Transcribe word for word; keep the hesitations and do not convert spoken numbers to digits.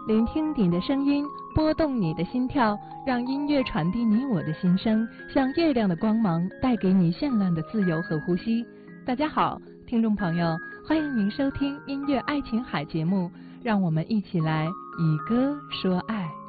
聆听你的声音，拨动你的心跳，让音乐传递你我的心声，像月亮的光芒，带给你绚烂的自由和呼吸。大家好，听众朋友，欢迎您收听音乐爱琴海节目，让我们一起来以歌说爱。